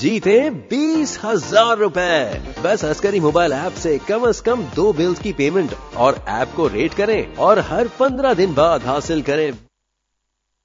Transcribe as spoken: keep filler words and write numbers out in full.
जीते बीस हजार रूपए। बस अस्करी मोबाइल ऐप से कम से कम दो बिल्स की पेमेंट और ऐप को रेट करें और हर पंद्रह दिन बाद हासिल करें